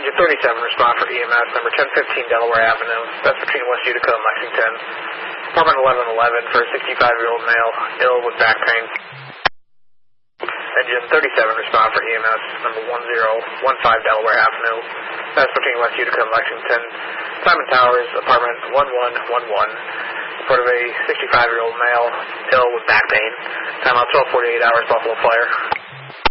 Engine 37, respond for EMS, number 1015 Delaware Avenue. That's between West Utica and Lexington. Apartment 1111 for a 65-year-old male, ill with back pain. Engine 37, respond for EMS, number 1015 Delaware Avenue. That's between West Utica and Lexington. Simon Towers, apartment 1111. Report of a 65-year-old male, ill with back pain. Time out 12:48 hours, Buffalo Fire.